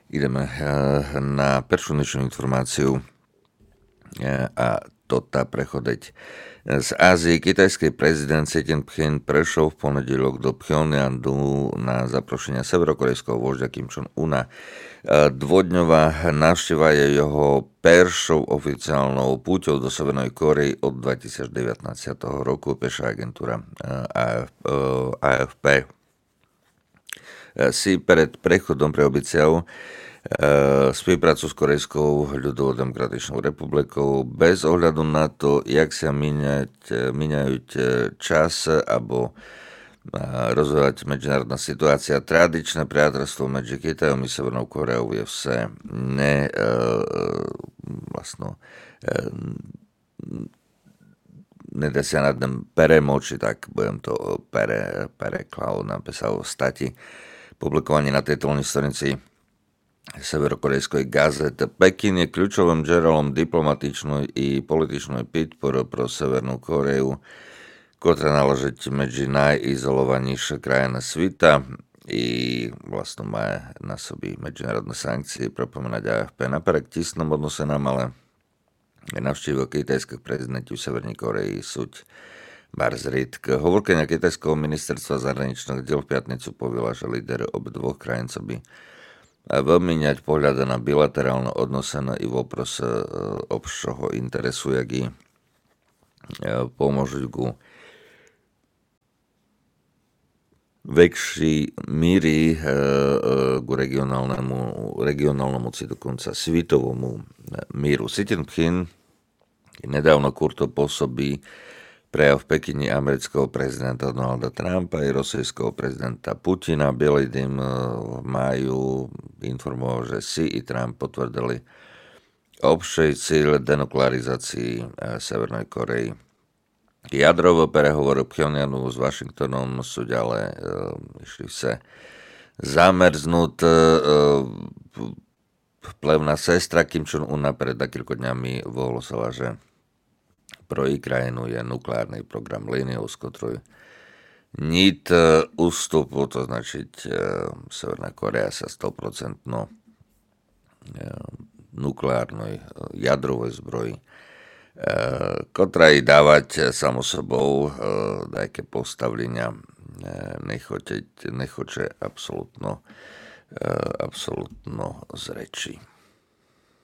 Ideme na prvú dnešnú informáciu a to tá prechodeť z Ázie. Kitajský prezident Xi Jinping prešiel v ponedілок do Pjongjangu na zaprošenie severokorejského vôžďa Kim Jong-una. Dvodňová návšteva je jeho peršou oficiálnou púťou do Severnej Korei od 2019 roku, píše agentúra AFP. Si pred prechodom preobiciał spoluprácu s Korejskou ľudovo-demokratičnou republikou bez ohľadu na to, jak sa míňajú čas alebo rozvíjať medzinárodná situácia. Tradičné priateľstvo medzi Kitajom i Severnou Koreou je vse nedá sa nad tým peremoči, tak budem to pereklal, napísal v stati. Publikovanie na tejto stranici severokorejskej gazety. Pekin je kľúčovým žeralom diplomatičnú i političnú podporu pro Severnú Koreju, ktorá naleží medzi najizolovanejšie krajiny sveta i vlastne má na sobi medzinárodné sankcie, propomínať AFP. Napriek tisnom odnosenám, ale navštívil kitajských prezidentov Severnej Koreji súď Barzritk. Hovorkyňa kitajského ministerstva zahraničných diel v piatnicu povedala, že líder obidvoch krajín sa by vymieniať pohľady na bilaterálne odnosy i vopros obšoho interesu, jak i pomôžu ku väčší míry ku regionálnemu či dokonca svitovomu míru. Xi Jinping nedávno kurto pôsobí prejav v Pekine amerického prezidenta Donalda Trumpa i rosijského prezidenta Putina. Bielý dým v máju informoval, že Xi i Trump potvrdili obšej cíl denuklearizácii Severnej Korei. Jadrové prehovory Pjongjangu s Washingtonom sú ďalej išli sa zamrznúť. Vplyvná sestra Kim Jong-una pred niekoľko dňami ohlasila, že pro jej krajinu je nukleárny program líniou, z ktorej nit ústupu, to značiť Severná Korea sa 100% nukleárnej jadrovej zbroji, ktorá jej dávať samo sebou nejaké postavlenia nechoče absolútno z reči.